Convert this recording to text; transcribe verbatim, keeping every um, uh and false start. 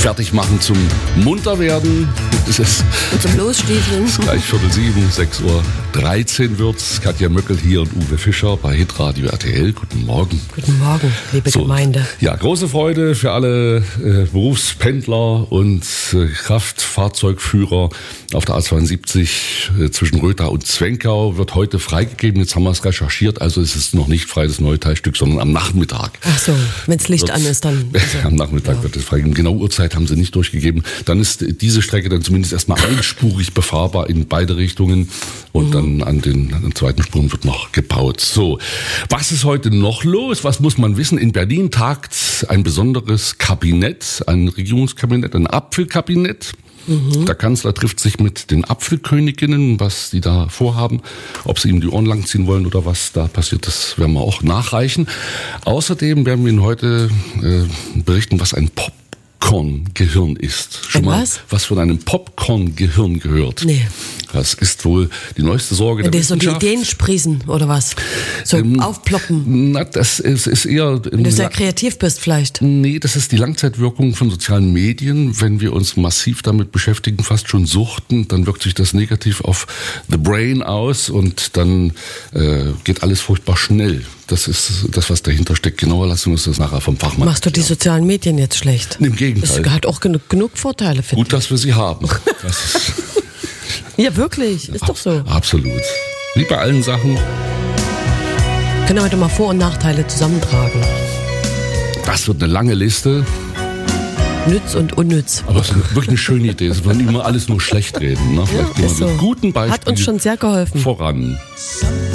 fertig machen zum Munterwerden. Es ist Und zum Losstiefeln. gleich Viertel sieben, sechs Uhr dreizehn wird's. Katja Möckel hier und Uwe Fischer bei Hitradio R T L. Guten Morgen. Guten Morgen, liebe So, Gemeinde. Ja, große Freude für alle äh, Berufspendler und äh, Kraftfahrzeugführer auf der A zweiundsiebzig äh, zwischen Rötha und Zwenkau wird heute freigegeben. Jetzt haben wir es recherchiert, also es ist noch nicht frei, das neue Teilstück, sondern am Nachmittag. Ach so, wenn's Licht an ist, dann. Also, am Nachmittag ja. wird es freigegeben. Genaue Uhrzeit haben sie nicht durchgegeben. Dann ist diese Strecke dann zumindest erstmal einspurig befahrbar in beide Richtungen und mhm. dann an den, an den zweiten Spuren wird noch gebaut. So, was ist heute noch los? Was muss man wissen? In Berlin tagt ein besonderes Kabinett, ein Regierungskabinett, ein Apfelkabinett. Mhm. Der Kanzler trifft sich mit den Apfelköniginnen, was die da vorhaben, ob sie ihm die Ohren langziehen wollen oder was da passiert, das werden wir auch nachreichen. Außerdem werden wir Ihnen heute äh, berichten, was ein Popcorn-Gehirn ist. Schon Ein mal was? was von einem Popcorn-Gehirn gehört? Nee. Das ist wohl die neueste Sorge Wenn der die so die Wissenschaft. Ideen sprießen, oder was? So Ähm, aufploppen. Na, das ist, ist eher... Wenn du sehr kreativ bist vielleicht. Nee, das ist die Langzeitwirkung von sozialen Medien. Wenn wir uns massiv damit beschäftigen, fast schon suchten, dann wirkt sich das negativ auf the brain aus und dann äh, geht alles furchtbar schnell. Das ist das, was dahinter steckt. Genauer lassen wir uns das nachher vom Fachmann Machst du die erklären. sozialen Medien jetzt schlecht? Im Gegenteil. Das hat auch genug, genug Vorteile, finde Gut, dass wir sie haben. Das ist ich. Ja, wirklich. Ist doch so. absolut. Wie bei allen Sachen. Können wir heute mal Vor- und Nachteile zusammentragen. Das wird eine lange Liste. Nütz und unnütz. Aber es ist wirklich eine schöne Idee. Es wollen immer alles nur schlecht reden. Ne? Vielleicht Ja, gehen wir ist mit so. guten Beispielen Hat uns schon sehr geholfen. voran.